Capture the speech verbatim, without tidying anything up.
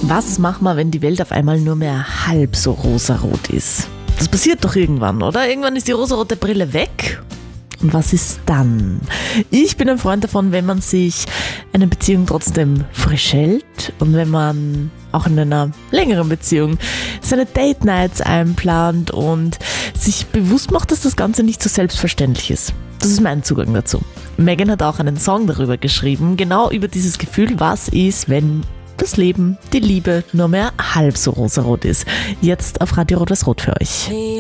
Was macht man, wenn die Welt auf einmal nur mehr halb so rosarot ist? Das passiert doch irgendwann, oder? Irgendwann ist die rosarote Brille weg. Und was ist dann? Ich bin ein Freund davon, wenn man sich eine Beziehung trotzdem frisch hält und wenn man auch in einer längeren Beziehung seine Date Nights einplant und sich bewusst macht, dass das Ganze nicht so selbstverständlich ist. Das ist mein Zugang dazu. Megan hat auch einen Song darüber geschrieben, genau über dieses Gefühl, was ist, wenn das Leben, die Liebe nur mehr halb so rosarot ist. Jetzt auf Radio Rot-Weiß-Rot für euch.